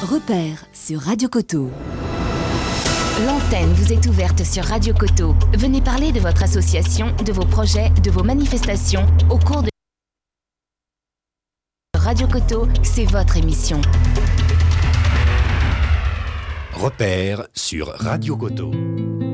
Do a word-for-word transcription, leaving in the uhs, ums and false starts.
Repère sur Radio Coteau. L'antenne vous est ouverte sur Radio Coteau. Venez parler de votre association, de vos projets, de vos manifestations au cours de Radio Coteau, c'est votre émission. Repère sur Radio Coteau.